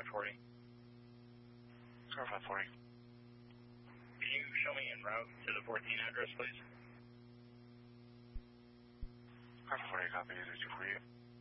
540. Car 540. Can you show me en route to the 14 address, please? Car 540, copy, is it for you?